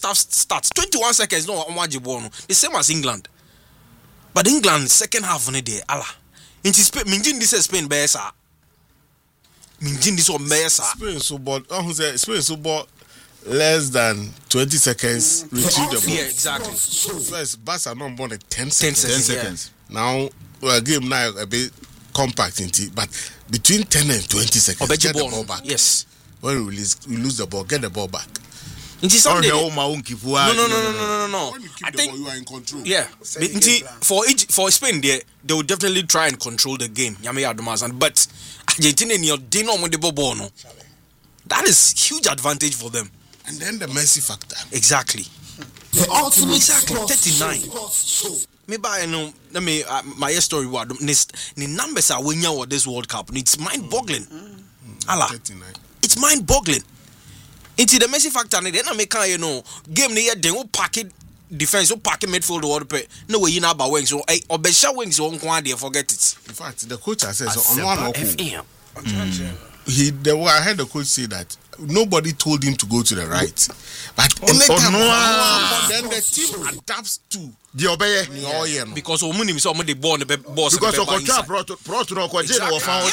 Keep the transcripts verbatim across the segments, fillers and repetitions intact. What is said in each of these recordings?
half starts, twenty-one seconds, no, the same as England. But England, second half on the day, Allah. Into Spain, Minjin this is Spain, Bessa. Minjin this one, Bessa. Spain so bought, oh, Spain so bought less than twenty seconds, retrieve the ball. Yeah, exactly. First, Barca not more than ten seconds. ten seconds. ten seconds. Yeah. Now, well, game now a bit compact in it, but between ten and twenty seconds, get the ball back. Yes. When we release, we lose the ball, get the ball back. Inti Sunday. No, no, no, no, no, no, no, no. When you keep I the think ball, you are in control. yeah. Inti for each for Spain, they they will definitely try and control the game. Yami Adomazan, but Argentina, you they know when the ball no. That is huge advantage for them. And then the Messi factor. Exactly. The ultimate exactly thirty-nine. Maybe I know. Let me uh, my story. What the numbers are when you this World Cup? It's mind-boggling. Mm. Allah, thirty-nine. It's mind-boggling. Into the Messi factor, then I make you know game near they will pack it defense, will pack it midfield or pay. No way you know about wings or or Besha wings on one day forget it. In fact, the coach has said so on one he the I heard the coach say that nobody told him to go to the right, but oh, oh, no. oh, then the team adapts to the obey because we money so the ball the boss because of control brought brought no ko je no found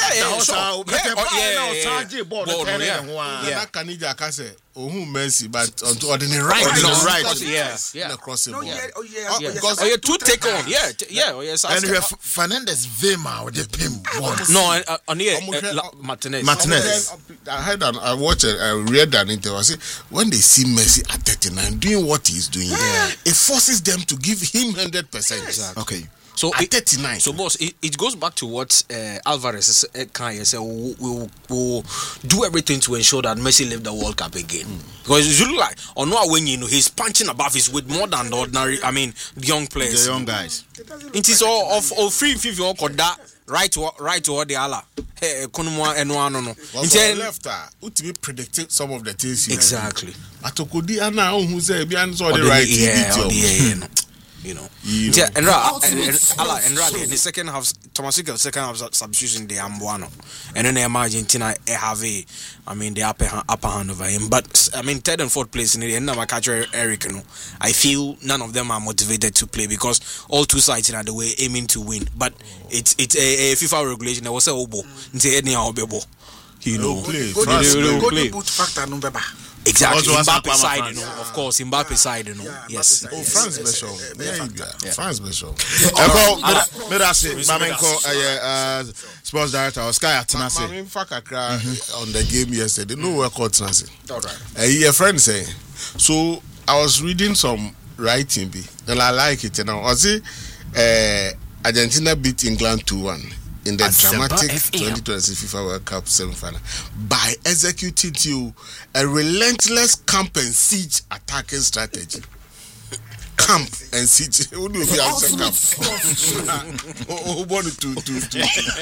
yeah Kanija ka say ohun Messi but on the right on the right yeah yeah the crossing ball oh yeah because oh yeah two take on yeah yeah oh yes and Fernandes Vema with the pin no on here Martinez Martinez I heard and I watched I read an interview. I say when they see Messi at thirty-nine doing what he's doing, yeah. it forces them to give him one hundred percent. Exactly. Okay. So at thirty-nine. So boss, it, it goes back to what uh, Alvarez can uh, say. We will we'll do everything to ensure that Messi live the World Cup again. Mm. Because it's really like on no when you know he's punching above his weight more than the ordinary. I mean, the young players, the young guys. It is all of of free fifty or that right to right to the Allah. Hey, Kunuma and one no no. Well, left uh, to be predicting some of the things. Exactly. But to could Anna who say behind so the right. Yeah. You know, yeah, and Ra and Allah and Ra in the second half, Thomas Tuchel second half substitution the Ambuano, and then Argentina have a, I mean the upper upper hand over him. But I mean third and fourth place in the end, I catch Eric. You know, I feel none of them are motivated to play because all two sides are the way aiming to win. But it's it's a, a FIFA regulation. There was a obo, it's any obo. You know, play. Factor number. Exactly, Mbappe side, you know, of course, Mbappe side, you know, yeah, yes. Oh, France special, yeah, France special. Eko, me that say, Mamenko, sports director, Oscar Atanase. Mamin Fakakra on the game yesterday. No work out Atanase. All right. A friend saying, so I was reading some writing, be, and I like it, and I was say, Argentina beat England two one. In the dramatic twenty twenty-six FIFA World Cup semi-final by executing to a relentless camp and siege attacking strategy. Camp and siege. Who do we have camp? Who want to to to?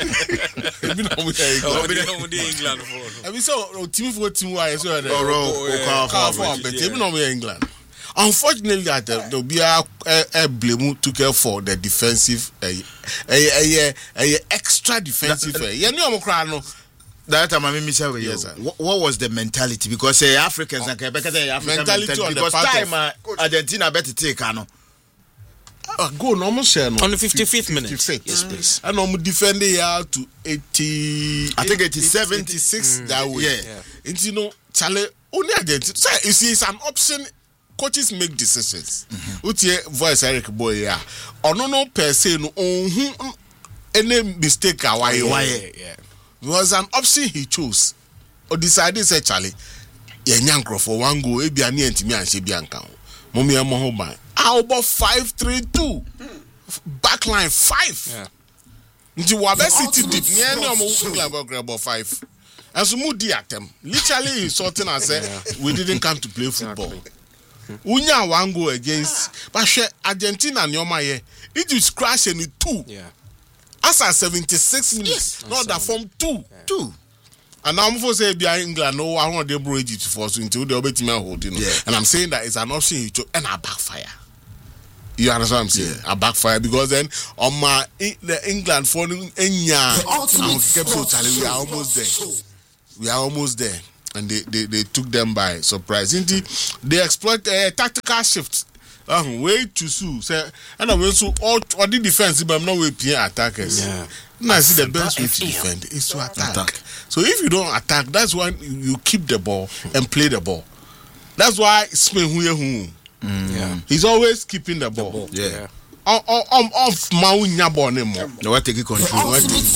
We know we are England. I mean, so team for team wise, so the oh, oh, but we know we are England. Unfortunately, that uh, there will be a, a, a blame to care for the defensive, a a a, a extra defensive. Yeah, no, no. That time I mean, Mister Yes, what, what was the mentality? Because uh, Africans and Quebec, African mentality, mentality because time uh, Argentina better take ano. Uh, go normal share no. On the fifty-fifth minute. Yes, please. And I'm defending here to eighty. I think eighty-seven, eighty-six mm. that way. Yeah, yeah. And you know, Charlie, only Argentina. So you see, it's an option. Coaches make decisions. Utie mm-hmm. voice Eric Boy yeah. Or no no per se no oh, any mistake why why yeah. It was an option he chose. Or decided say Charlie, yeah nyankro for one go e bia ne antimi anhye bia nka ho. Mommy am ho ban. How about five three two? Backline five. Yeah. Nti wa be city deep near ne am go about five. And so mu di atem. Literally insulting us say yeah. we didn't come to play football. Exactly. Unya one go against but Argentina nyoma ye it is crash in two yeah as at seventy-six minutes yes. not that from two yeah. two and now I'm for say be England no I want they bro Egypt for so until the obey team holding yeah. and I'm saying that it's an option you chose and a backfire. You understand what I'm saying? Yeah. A backfire because then on my the England for enya we are almost there we are almost there and they, they, they took them by surprise. Indeed, they exploit a uh, tactical shift. Uh, way too soon. Say, and I went so all all the defense, but I'm not with P attackers. Yeah. Now I see the best way to defend is to attack. attack. So if you don't attack, that's why you keep the ball and play the ball. That's why Spain who yeah. He's always keeping the ball. The ball. Yeah. On on off Maunya ball anymore. No, I take control.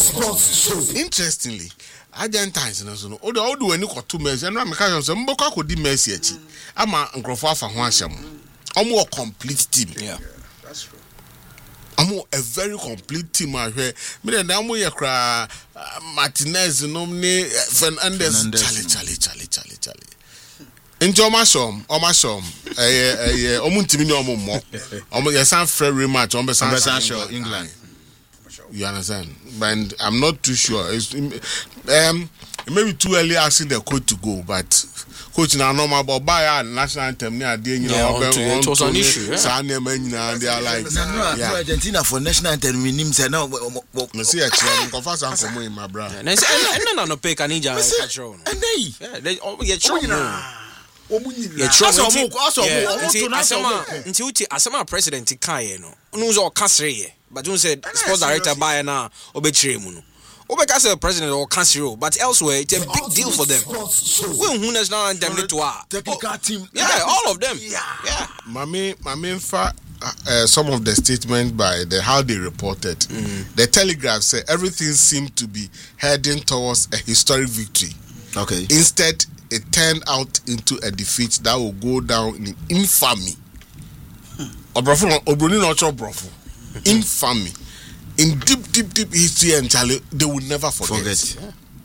Interestingly, Argentines no so no. O do when you got two Messi, and I'm kind of say Mboka could di Messi echi. Ama nkrofo afa ho ahyam. Omo a complete team. Yeah. That's true. Omo a very complete team ahwe. Me dem na omo ye kra Martinez no ne Fernandes chale chale chale chale chale. Nti ọma shom, ọma shom. Eh eh ọmụ ntimi ni ọmụ mo. Ọmụ ye san free rematch, ọmụ san san show England. You understand? But I'm not too sure. It's um it may be too early asking the coach to go, but coach na normal but by national anthem near dey you know it was an issue. Yeah. They are like yeah. Argentina for national anthem we nim say now me see a chair confess am for me my brother. And and no no pay Kanija catch on. And they yeah, they oh yeah true. Yeah, also until until asema president kan no. No so kasre but you said sports director by na obetire mu no. Obeka say president or council, but elsewhere it's a big deal for them. We who national anthem to our technical team. Yeah, all of them. Yeah. Yeah. Mami, Mami, fa, uh, some of the statements by the how they reported, mm. the Telegraph said everything seemed to be heading towards a historic victory. Okay. Instead, it turned out into a defeat that will go down in infamy. Obrofo, Obroni no cho brofo. Infamy. In deep, deep, deep history and Charlie, they will never forget. forget.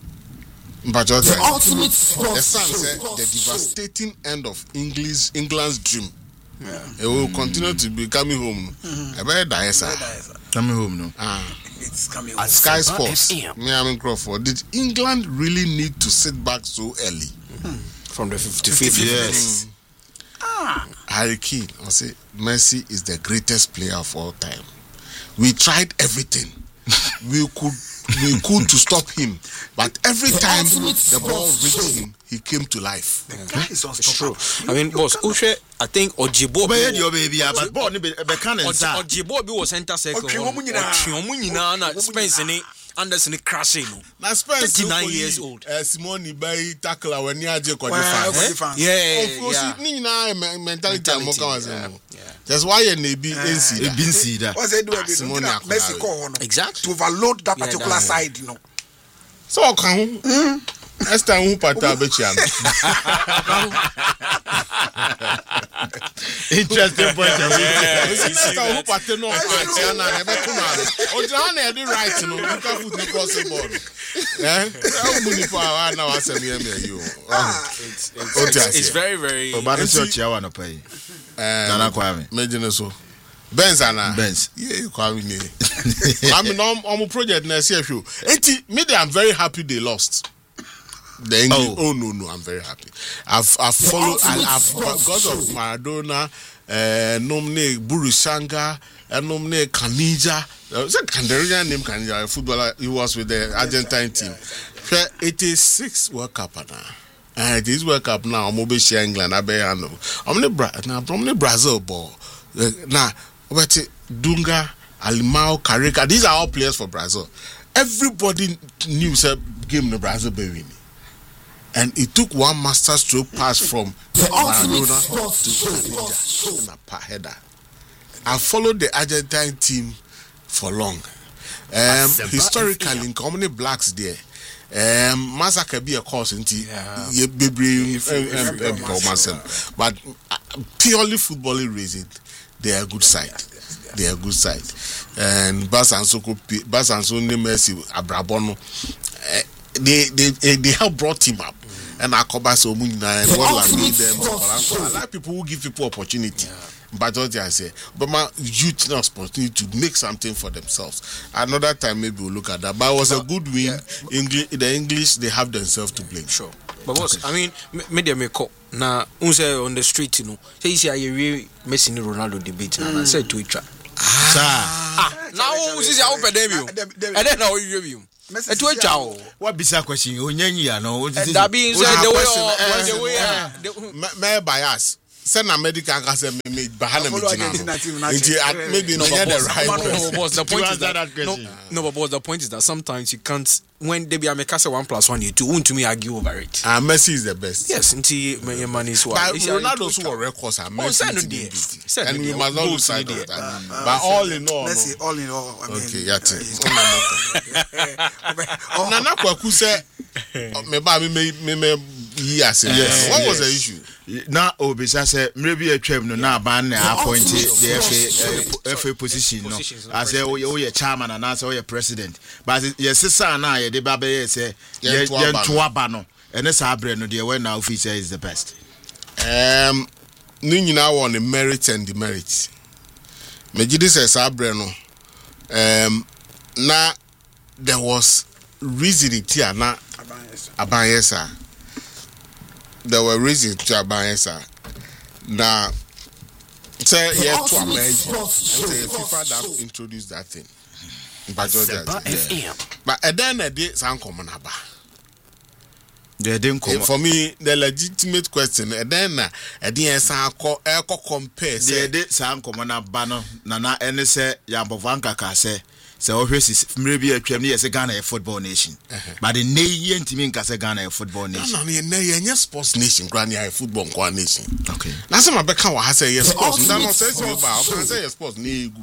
Yeah. But the ultimate the Sun said the devastating end of English England's dream. Yeah. It will mm. continue to be coming home. I better die, sir. Coming home, no. Ah. It's coming At Sky Sports, me I mean Crawford. Did England really need to sit back so early? Mm. From the fifty-fifth yes. Mm. Ah. Harry Kane, I say Messi is the greatest player of all time. We tried everything. we could we could to stop him, but every time the ball reached him, he came to life. The guy is unstoppable. I mean, boss, Ushe, I think Ojibo. But your baby, but ball, be can inside. Ojibo be was center circle. Ochiomuna na Spence ni Anderson crashing. Na Spence thirty-nine years old. Eh, Simone by tackle when you aje kwa yeah, yeah. Ni na mentality mo kan wasen. That's why you need be N C. Be N C that. What's it doing? Messi call on. Exactly. To overload that particular side, you know. So kan hu. Esta hu pata be chiam. Interesting point. Esta hu pata no pata na e be kuna. O jana na e dey right no. You can put the crossing ball. Eh? How many power now asem here me you. It's it's it's very very Obama church ya wana pay. Nana Kwame. Imagine so. Benz ana. Benz. Yeah, Kwame me. I mean, on on project na see show. Enti me I'm very happy they lost. The English, oh. oh no no, I'm very happy. I've I've followed. I, I've because of Maradona, uh, Nomne Burusanga, and Nomne Kanija. It's a Candarian name Kanija, a footballer. He was with the Argentine team. eighty-six World Cup now. And this World Cup now, I'm over share England. I bet I know. I'm the I'm the Brazil ball. Now, but Dunga, Alimao, Carica. These are all players for Brazil. Everybody knew that game the Brazil be winning. And it took one master stroke pass from Maradona to Kanija and a header. I followed the Argentine team for long. Um, historically, in community blacks there, um, massacre be a cause in the but purely footballing reason, they are a good side. They are a good side. And Bas and Soko, Bas and Soko, Messi, Abrabono, they they they help brought him up. And I come back so much and what I need them. I like people who give people opportunity. Yeah. But what I say, but my youth now opportunity to make something for themselves. Another time maybe we'll look at that. But it was a good win. Yeah. English, the English they have themselves to blame. Sure. But what's I mean, media make up now. Unse on the street, you know. Say you see a real Messi Ronaldo debate, and I said to each other. Ah. Now, this is our pandemic. And then now you review. Etu echa what bisa question onyanyi ya no that being said the way the way me bias send a medical gas me me bahana me maybe no the right boss the point is that no no but the point is that sometimes you can't when they be a make one plus one you two want to me argue over it. Ah, Messi is the best. Yes, until my money is what. But Ronaldo's who records are Messi and we must not lose sight of that. But all in all, Messi all in all. Okay, that's it. Nana Kwaku said, "Me ba me me me yes. What was the issue?" Na obisa say maybe a twem no na ban na appoint the F A F A position no as say we chairman and as we president but yes sir na ye de ba be say ye to aba no and say abre no the when now officer is the best um ni nyina won the merit and the demerit me gidi say abre no um na there was reason here na abayesa there were reasons to abandon sir. Now, say yeah, to America, and say FIFA that introduced that thing. But yeah. But at the end of the day, it's uncommon about. They didn't come. For me, the legitimate question. And then at the end, I co compare. They did some common about. Nana, and say Yambovanka can say. So maybe a Premier as a Ghana a football nation, but the nation to me as a Ghana a football nation. No, no, no, sports nation, Granny a football nation. Okay, that's what my back has say yes, sports. No, no, says you about. Can say sports.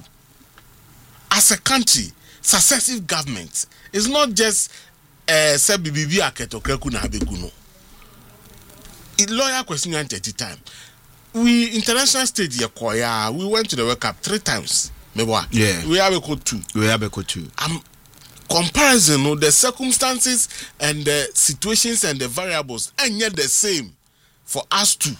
As a country, successive governments is not just uh say B B B aketo kreku na abekuno. It lawyer question at the time. We international stage yakoya. We went to the World Cup three times. Yeah, we have a code two. We have a code two. Um, comparison of the circumstances and the situations and the variables, and yet the same for us to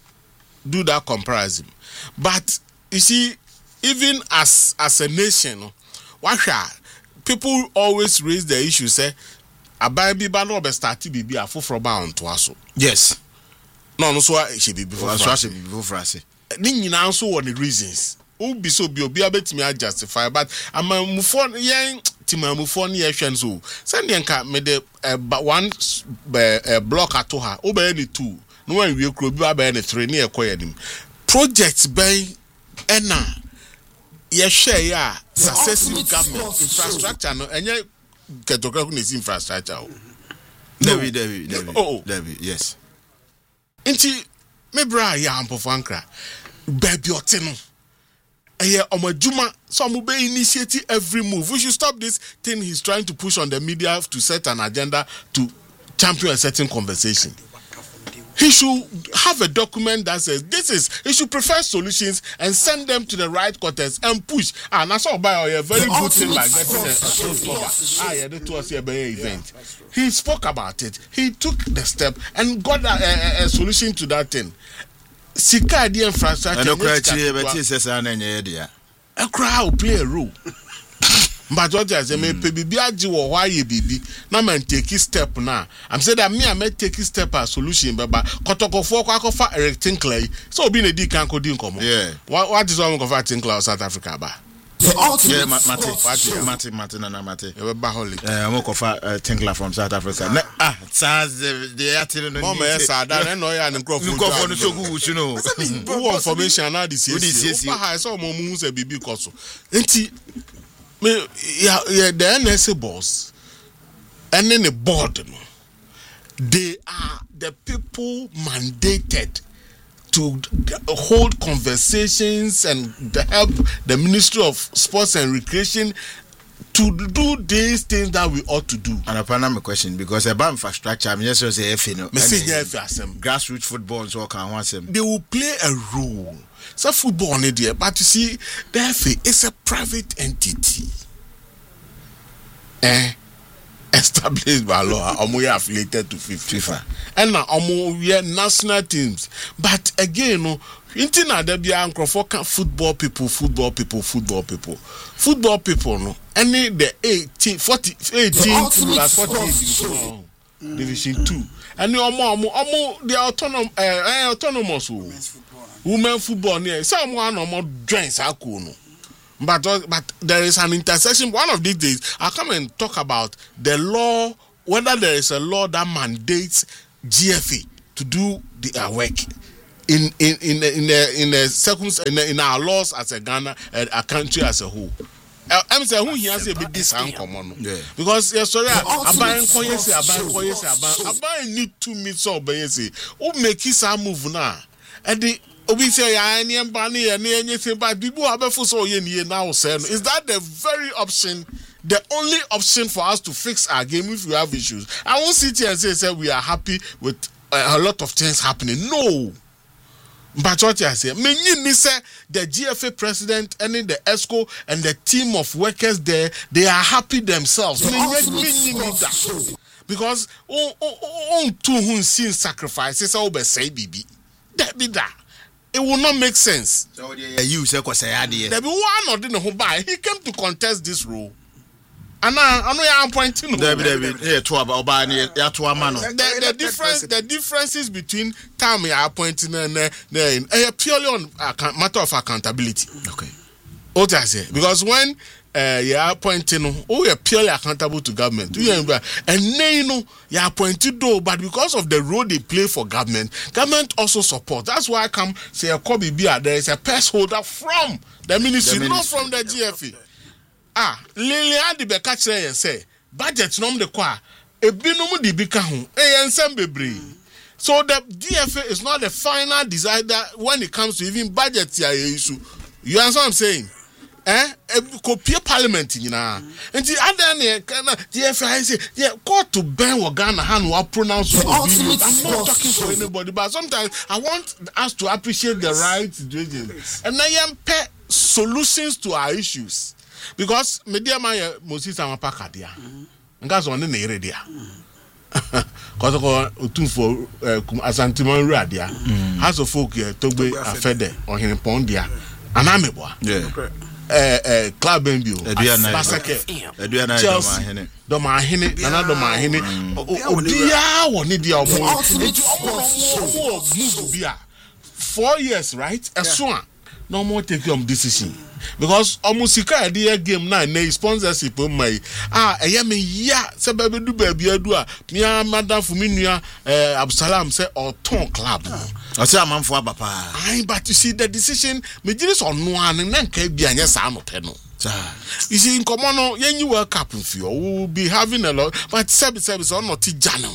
do that comparison. But you see, even as as a nation, what people always raise the issue say, "Abai biba no be starti bibi afu from bound to us." Yes. No, no, so she be before. So she be before us. Ni nyina so one the reasons. Ubi so bi obi abetimi a justify but amamufo yen timamufo ne yehwen so send nka me de one block ato ha obe ni two no wan wie kro bi aba ni three ne ekoye nim projects by ena yehwe ya successive government infrastructure no enye ketokra ku nesi infrastructure o David David David oh David yes nti me bra ya ampofo ankra baby otino Eh, Omajuma, some will be initiating every move. We should stop this thing he's trying to push on the media to set an agenda to champion a certain conversation. He should have a document that says this is, he should prefer solutions and send them to the right quarters and push. And that's all by a very good thing like getting a close cover. Ah, yeah, that was a event. He spoke about it. He took the step and got a, a, a solution to that thing. Sika di infrastructure no criteria but is say na nye dia a crowd play a role but what I say me pe bibi agi wo hwa ye bibi na man take step na I'm say that me I may take step as solution baba kotokofo kwa kofa rectangle so obi na di kan ko di nkomo yeah what, what is one of rectangle South Africa ba yeah mate mate mate na mate e ba holy eh I'm kofa Tinkler from South Africa na ah sans the atile no mama e sa da na no ya ne crop crop no so gu no who information na di C C ba ha so mo mu se bibi koso enti me ya ya the N S A boss and then the board no they are the people mandated to hold conversations and help the Ministry of Sports and Recreation to do these things that we ought to do. And upon my question, because about infrastructure, I'm just say F no. Grassroots football so can want them. They will play a role. So football on it, but you see, the F A is a private entity. Eh? Established by law, or we are affiliated to FIFA. And now, we are national teams. But again, no, internet there be ankrofo football people, football people, football people, football people. No, any the eighteen, forty, eighteen plus forty division, division two. And the omo, omo, the autonomous, uh, autonomous women football. Near someone omo joins akuno. But but there is an intersection. One of these days, I'll come and talk about the law, whether there is a law that mandates G F A to do their work in in in in the in the circums in, in our laws as a Ghana, a country as a whole. I'm saying who here say be this uncommon because yes sorry aban koye say aban koye say aban aban need to meet so obey say who make his move now and the obi say ya any mbani ya na enye say but people abefo so ye nie now say is that the very option, the only option for us to fix our game if we have issues? I won't sit here and say, say we are happy with uh, a lot of things happening. No. But what I say, me say the G F A president and the ESCO and the team of workers there, they are happy themselves. Because on on two who seen sacrifices over say bibi. That be that. It will not make sense. So you say say there be one or didn't who buy. He came to contest this role. And I know I'm pointing. There be there be yeah two about the the difference the differences between time you are appointing and then uh, purely on account, matter of accountability. Okay. What I say because when uh, you are appointing, oh you are purely accountable to government. Mm-hmm. And then you know you are appointed though, but because of the role they play for government, government also support. That's why I come say a Kobe Bia there is a purse holder from the ministry, the ministry. Not from the G F A. Ah, Lily Adi be catch and say budget nom de kwa e binom di bika ho e ensem bebre. So the D F A is not the final decider when it comes to even budget ya issue. You understand what I'm saying? Eh? Copy parliament nyina. Enti ada na kana D F A say yeah court to ban wa Ghana han wa pronounce. I'm not talking for anybody, but sometimes I want us to appreciate the right situation. And I am pay solutions to our issues. Because media man Moses amapaka dia. Nga so ne na dia. Cause ko utun for asantiman ru dia. House of folk here Togbe afede ohene pon dia. Anamebo. Yeah. Eh eh club mbio. Basake. Eduana Chelsea. Do ma hene, nana do ma hene. Odia woni dia omo. Enti omo move bia. four years, right? Esoa. No more take your decision. Because almost a dear game now, nay sponsorship on my ah, I am a ya, Sababu do baby, I do a Mia Madame Fuminia, Absalam say or Ton Club. I say, I'm for Papa. I but you see the decision, Majlis on one and then can be a yes, I'm a penal. You see, in Common, yen you work up with you, will be having a lot, but service service or not Tijano.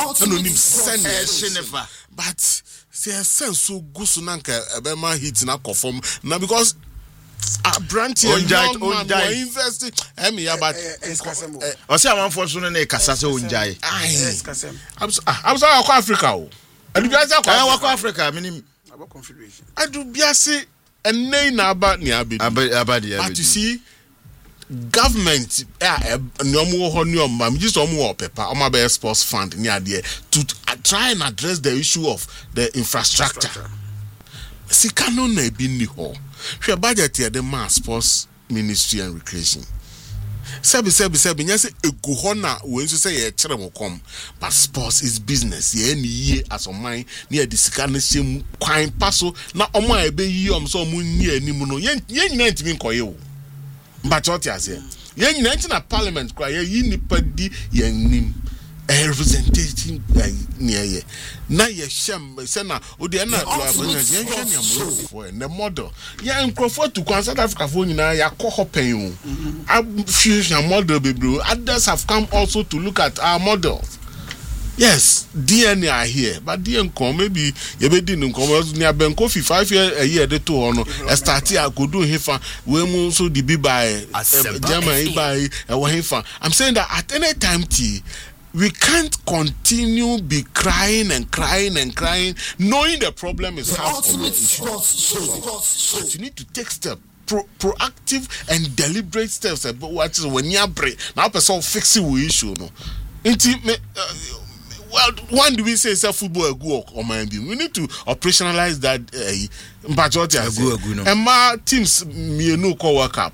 But say a sense so good so nanka Abema hits na conform now because a branch here young man were investing emi about o say am for so na kasa se onjai I'm I'm sorry Africa o adu biase kwa Africa minim about confederation adu biase enei na aba ni abi aba dia but you see government eh nyomo ho nyom am just omo paper omo be sports fund ni ade to try and address the issue of the infrastructure. Sika no na bi ni ho. Hwe budget here the mass sports ministry and recreation. Sebi sebi sebi nya say egu ho na we nso say ye kire mo kom. But sports is business. Ye ni ye as o man na the sika na hyem kwan paso na omo a be yi om so omo ni anim no. Ye ye nyina ntimi nkoye o. But what you say? Ye nyina ntina parliament kwa ye yi nipa di ye nim. A representation near ye. Na ye sham sena odi na ye hwanya for the model. Ya nkrofo to South Africa for nyina ya kohopen o. I fusion model baby. Others have come also to look at our models. Yes, D N A are here, but D N A maybe you be doing come near Benkofi five years a year they two on start here could do hifa we also the be by German by a I'm saying that at any time T we can't continue be crying and crying and crying, knowing the problem is half of the issue. But you need to take steps, pro- proactive and deliberate steps. But what is when you break now, person fix the issue. No, intimate. Uh, well, when do we say say football a go or mind we need to operationalize that. Majority uh, and my teams me no call World Cup.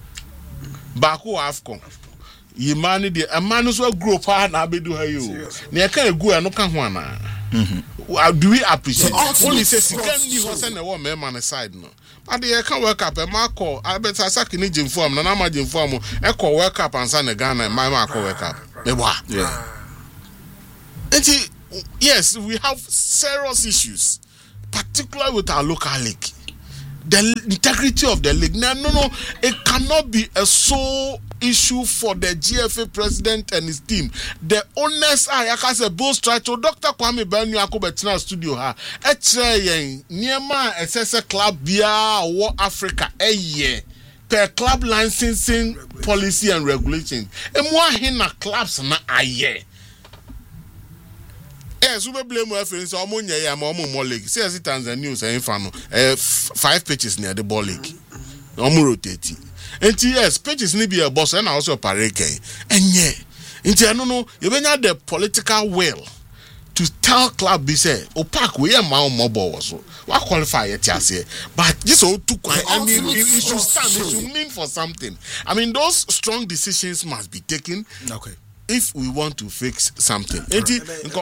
Baku AFCON. You manage the a man who grow part na be do you. Near can go and no can one. Mm-hmm. Do we appreciate? Only say second ni was na one man man side no. But they can work up a marco. I bet I sack in gym form. Na na ma gym form. E call work up and san Ghana. My marco work up. Yeah. And yes, we have serious issues, particularly with our local league. The integrity of the league. No, no, no. It cannot be a sole issue for the G F A president and his team. The owners are, like I said, Bill Stracho, Doctor Kwame Benyu Akobetina studio ha. Eche Niema S S club bia or Africa a year per club licensing policy and regulation. E mwa hina clubs na a year. Yes, we blame our friends. Omo nyaya ma omo mo league. See as Tanzania news and infano. Eh, five pitches near the ball league. Omo rotate. And yes, pitches ni be a boss and also pareke. And yeah, into I don't know. You benya the political will to tell club be say opaque we are my mobile also. What qualify it say? But this all too quiet. I mean, it, it should stand. It should mean for something. I mean, those strong decisions must be taken. Okay. If we want to fix something, say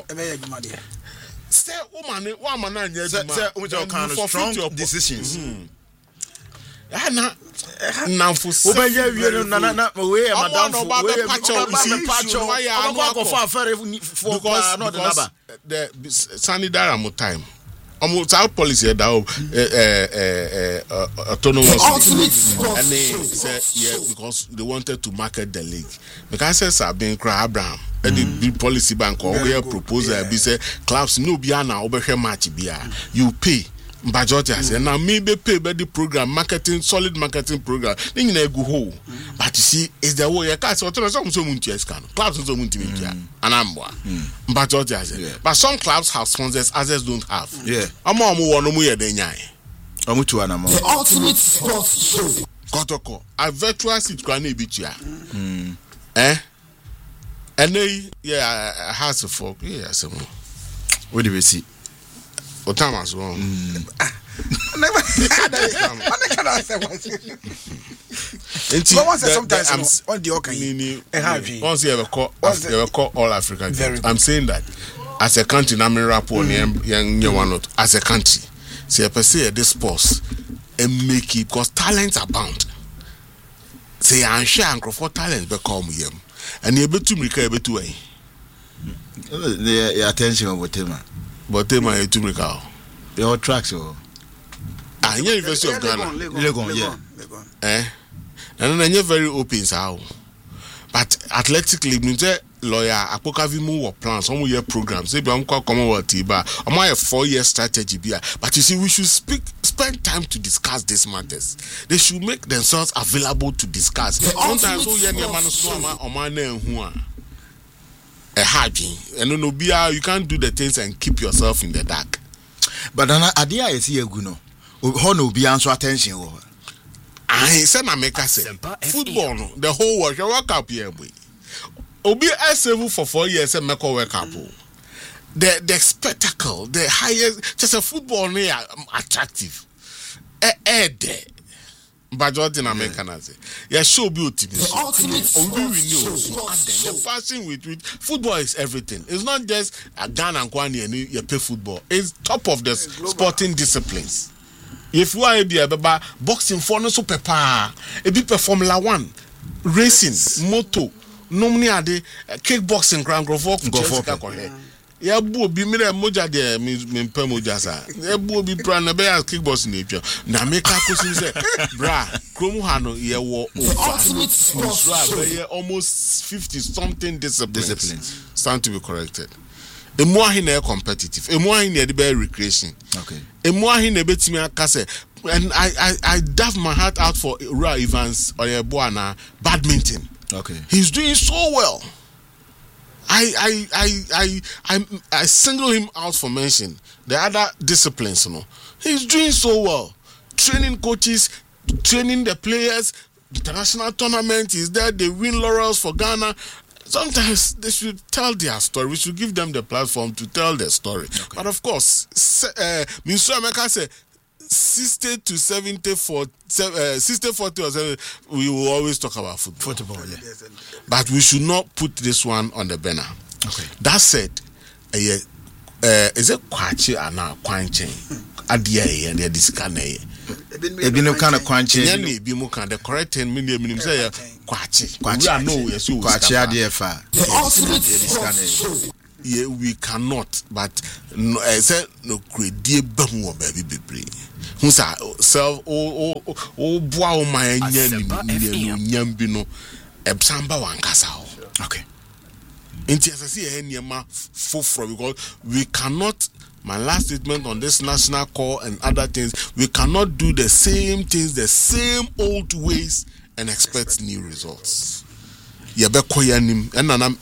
woman, woman, say kind of strong decisions. Ah, na na for obey you na na na we madam for we patcho why you go for affair for because the sanidara time. Almost our policy that uh, uh, uh, autonomous and they said yeah because they wanted to market the league. Because I said being cry Abraham and the big policy bank or we proposal be say clubs no be na obehwe match bia you pay budget and now maybe pay by the program marketing solid marketing program then you go home. But you see is the way you can't so some so munti can clubs so munti media and I'm one budget but some clubs have sponsors others don't have. Yeah, I'm more one more than nyai. I'm two and I'm ultimate sports show. Kotoko a virtual seat can be chia. Eh? And they yeah has a folk yeah some. What do we see? Otamas wrong. Never. I cannot say what. Sometimes on the okay. Once you ever call, you ever call all Africa. I'm saying that as a country, I'm in rapport. Young, young one not as a country. See, I perceive this sports and make it because talents abound. Say, I'm sure Uncle for talents become him, and you bet to me, you bet to way. The attention of Botema. Botema is to me cow. Your tracks, oh. Ah, University of Ghana. Legon, yeah. Eh? And then you're very open, so. But athletically, means lawyer, Apokavimu or plans, some year programs, maybe I'm called Commonwealth Tiba, or my four year strategy. But you see, we should speak, spend time to discuss these matters. They should make themselves available to discuss. Sometimes, oh, yeah, man, so or my name, who are a happy, and no, you can't do the things and keep yourself in the dark. But an idea is here, Guno. Who be answer attention. I said, I make us say football, the whole world, you work up here. Obi I serve for four years and make a work up. The the spectacle, the highest, just a football near attractive. Eh, eh, there. But what in American I say, yeah, show beauty. The fashion with with football is everything. It's not just a Ghana and Kwani and you play football. It's top of the sporting disciplines. If you are a be boxing for no super power, a bit Formula One, racing, moto, normally are the kickboxing, ground go for go for. Yeah, boo be me moja de me me pe moja sa. Yeah, boo be brand na be as kickboxing nature. Na make a question say, bra, kromu hano ye wo over. Almost fifty something disciplines. disciplines. Stand to be corrected. E mo ahin na competitive. E mo ahin na be recreation. Okay. E mo ahin na betimi aka say, and I I I dive my heart out for Ura Evans or Boana badminton. Okay. He's doing so well. I I I I I I single him out for mention. The other disciplines, you know, he's doing so well. Training coaches, training the players. International tournament is there. They win laurels for Ghana. Sometimes they should tell their story. We should give them the platform to tell their story. Okay. But of course, uh, Mister America said sixty to seventy for uh, sixty forty or seventy, we will always talk about football. Football, yeah. But we should not put this one on the banner. Okay. That said, uh, uh, is it kwachi ana kwanchen adia and the discane ebi no kind of kwanchen yani bi mu kan the correct ten million minimum say kwachi kwachi I know yes you kwachi adia fa yeah we cannot but no uh, say no credit bamu baby bebre hu sa self o o o boa o man nya ni nyam bi no ebsamba wankasa ho okay inti asase e niema foforo because we cannot. My last statement on this national call and other things, we cannot do the same things, the same old ways and expect new results. Yabekoyanim and anam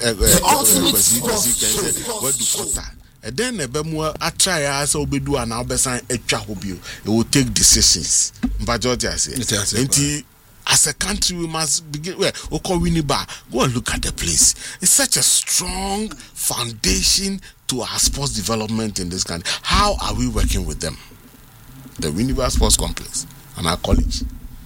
what do kota. And then ebemu a try as obedu and albesan etwa hobio. It will take decisions. Majority I say. As a country, we must begin. Well, Okowiniba, go and look at the place. It's such a strong foundation to our sports development in this country. How are we working with them? The Winneba Sports Complex and our college.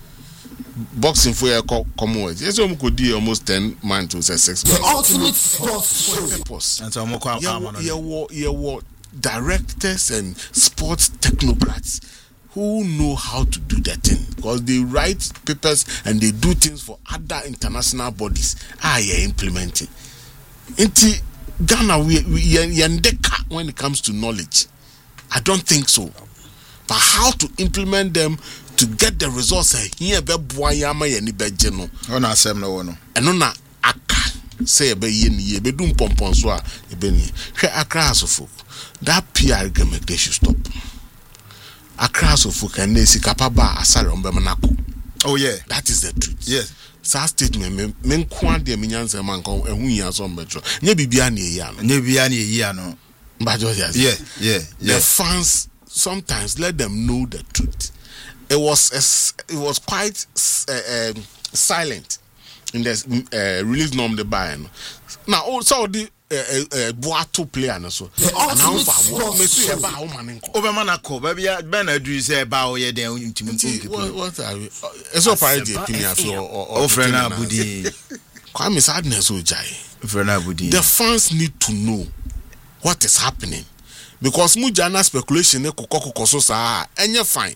Boxing for your Commonwealth. Yes, we could do almost ten months to six months. Ultimate sports purpose. And so, you were directors and sports technocrats who know how to do that thing because they write papers and they do things for other international bodies. Ah, yeah, implementing. Inti Ghana, we yandeka when it comes to knowledge. I don't think so. But how to implement them to get the results? Here, be boyama yani be jeno. Ona asem no wono. Eno na aka say be yeni ye be dum pompon so a be ni. Hwe Accra asofo. That P R government they should stop. Accra asofo can they see kapaba asare ombemanako. Oh yeah, that is the truth. Yes. Sa statement men men kwa de minyanse man ko ehun ya so mbetro nye bibia na eyi ano nye bibia na eyi ano mbajo ya yeah yeah yeah the fans sometimes let them know the truth. It was a, it was quite uh, um, silent in the uh, release norm the buy now also the uh, uh, boato player no so now for me see e ba o man nko over man akọ ba bia ben adu say ba o ye den ntimi what what are we it's all party opinion so or friend abudi Kwame Sadness ojai friend abudi the fans need to know what is happening because mujana speculation e kokoko so sa enye fine.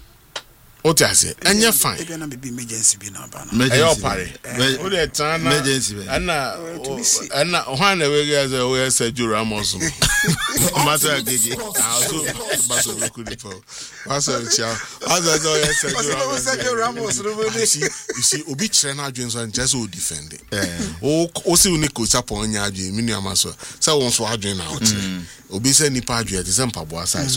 What I say? And you're fine. You're not be emergency be now, Bana. Emergency. What the time? Emergency. Anna, Anna, one away guys away Sergio Ramos. Master Gigi. Also, Master Rocco. Master Chow. Also, Sergio Ramos. You see, you see, Obi Chena Jones and just will defend it. Oh, also, we coach up on Yaji, Miniam Master. So, once we are doing out. Obi said, Nipa, the same Pabua size.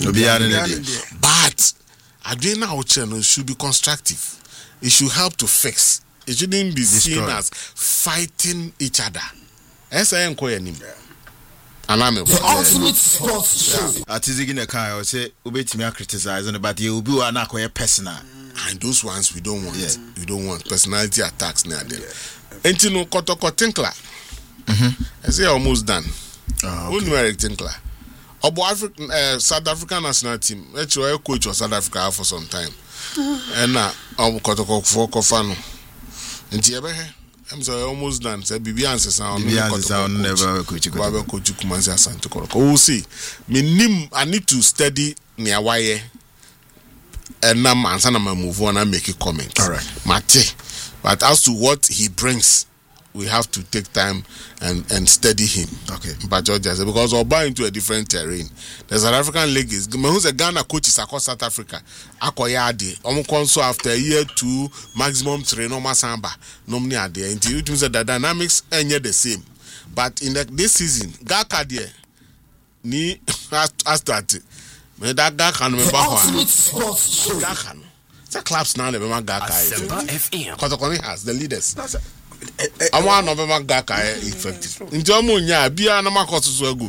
But Adrena Ocheno should be constructive. It should help to fix. It shouldn't be seen as fighting each other. S I N Koyanim. Aname. Ultimate sports show. Atizigi na kai o say obetimi criticize on but you be one akoye personal. And those ones we don't want. Yeah. We don't want personality attacks near them. Enti no kotoko tinkler. Mhm. I say almost done. Ah. Who knew Eric Tinkler? Obo African uh, South African national team. Actually, coach of South Africa for some time. And now, I'm kotoko for kofano. And here, I'm so almost done. Say Bibi answers sound. Bibi answers sound never coach. Baba coach Kumanzi Asante Koroko. We'll see. Me nim. I need to study near why. And now, man, I'm gonna move on and make a comment. All right, Mate. But as to what he brings, we have to take time and, and study him. Okay. But Georgia, because we're buying into a different terrain. The South African league is who's a Ghana coach is across South Africa. Akoyade. Omukonso after a year two maximum three no masamba. Nomni ade. Until it means that the dynamics are the same. But in the, this season, Gaka there ni has started. Me that Gaka no me ba Gaka no. The clubs now never Gaka. Kotokoni has the leaders. I want November Gaka effective. In Jomunya, be an Amakosu Agu,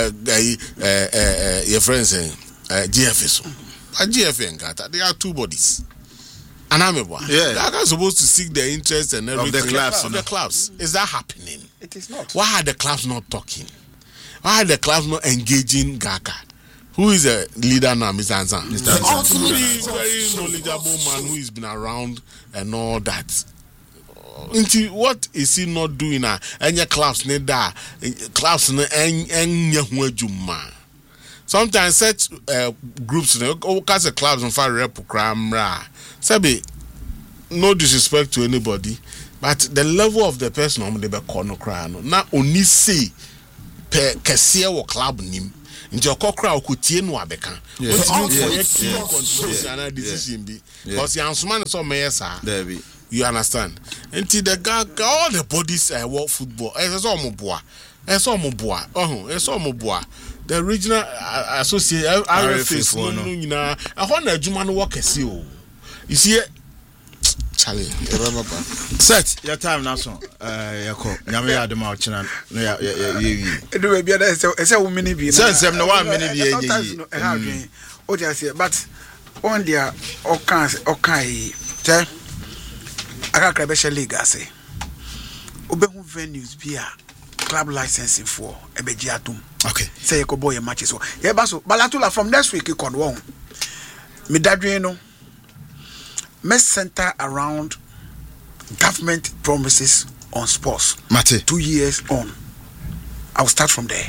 your friends saying G F S. A G F N Gata, they are two bodies. And I'm a one. Yeah, Gaka is supposed to seek the interest and everything of the clubs. Of the clubs. Is that happening? It is not. Why are the clubs not talking? Why are the clubs not engaging Gaka? Who is a leader now, Mister Ansan? Mister Ansan. Very knowledgeable man who has been around and all that. Into what is he not doing now? Any clubs need that clubs no any juma. sometimes such uh, groups you know cast clubs on fire rep cramra sabi no disrespect to anybody but the level of the person on the corner cry no na oni say per kese wo club nim nti okokra okutie no abeka what you for your team control and decision be because your ansman so me yesa you understand nti the guy all the bodies I uh, work football e so mo boa e so mo boa oh e so mo boa the regional uh, associate R F S no nyina ehon na adwuma no work kese o you see Charlie, set your time now, so. Uh, yako. Nyame ya de ma ochina. No ya ya ya. Edu be bia da say say wo mini bi. Say say no one mini bi ye ye. E ha dwen. O just say but on dia o kan o kan yi. Te. Aka kra be she league ase. Obehu venues bia club licensing for ebeji atum. Okay. Say yako boy matches so. Ye ba so Balatula from next week ikon won. Me dadwen no. Must center around government promises on sports. Mate. Two years on. I'll start from there.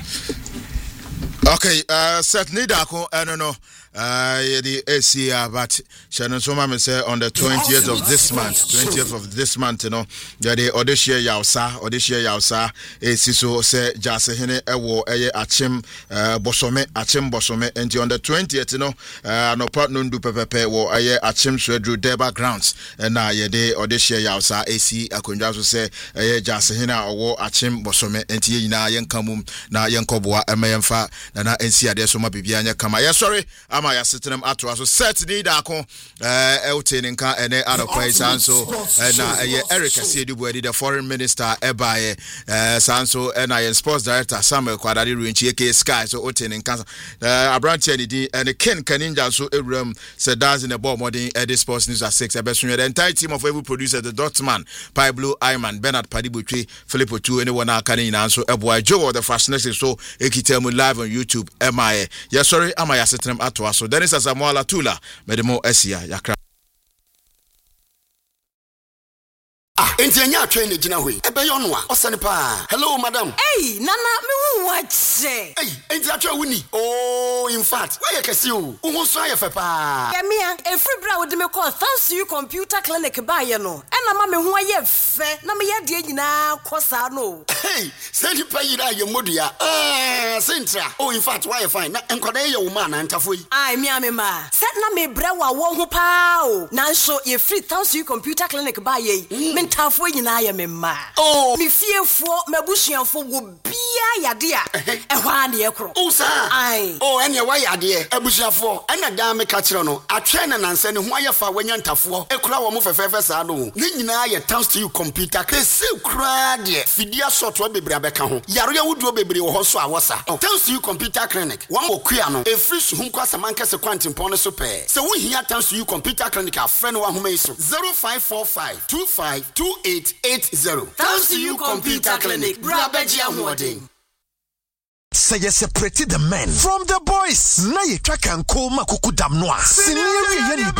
Okay, uh, certainly, Dako, I don't know. Uh, the A C R, but Shannon Soma me say on the twentieth of this month, twentieth of this month, you know, that the audition Yausa, audition Yausa, A C so say Jasahene Ewo, Eye Achim, uh, Bosome, Achim Bosome, and on the twentieth, you know, uh, no part nundu pepepe, wo Eye Achim Swedru Deba grounds, and now ye de audition Yausa, A C, Akunjasu say, Eye Jasahena, or Achim Bosome, and Tina Yankamum, na Yankoboa, Emayamfa, and I see a desoma Bibiana Kama. Yeah, sorry, I'm my system atwa so certainly da ko eh elten nka ene adokwa sanso na eh Eric Asiedubu the foreign minister ebaye eh sanso na yen sports director Samuel Kwadari Ruenchi K Sky so oten nka eh abranche ni di and Ken Kaninja so ewram said dance in the ball modern edit sports news at six ebesunye the entire team of every producer the Dotman Pablo Ayman Bernard Padibutri Philippo two anyone aka ni na so eboy Joe the fashion so ekitemu live on YouTube M I A yeah sorry am I system atwa so Dennis Asamoah Tula medemo esia yakra ah enti anya train e gina hoi ebe yo no a osane pa hello madam hey nana me hu wache hey enti atwa wuni oh in fact why you kesi o wo so ayefe pa ya mia e free bra wo de me call thanks to you computer clinic ba ye no e na ma me hu ayefe na me ye de nyina kosa no hey say ni pa yira ye modua eh sentra oh in fact why you fine na enkoda ye wo ma na ntafo yi ai mia me ma set na me bra wa wo ho pa o na so ye free thanks to you computer clinic ba ye mm. Tafo nyina ya me ma oh me fiefo mabusuafo wo bia yade a ehwa na ye kro oh sa ai oh ene wa yade abusuafo ena da me ka kire no atwe na nanse ne ho ayefa wanya ntafo ekura wo mo fefefe sa do ne nyina ya thanks to you computer kese kura de fidia software bebre abeka ho yare wuduo bebre wo ho so awosa thanks to you computer clinic wo mo kua no e free su hunko asamanka se kwantimpon ne so pe se wo hia thanks to you computer clinic afre no wa homa iso zero five four five two five two eight eight zero. Thanks to you computer clinic brabeji ahwodin. Say you separate the men from the boys. Na ye track and call makuku damnoa. Senior